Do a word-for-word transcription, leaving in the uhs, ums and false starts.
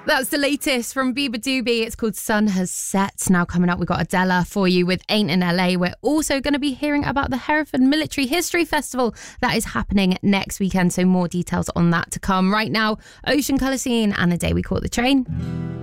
That's the latest from Biba Doobie. It's called Sun Has Set. Now coming up, we've got Adela for you with Ain't in L A. We're also going to be hearing about the Hereford Military History Festival that is happening next weekend. So more details on that to come. Right now, Ocean Colour Scene and The Day We Caught the Train.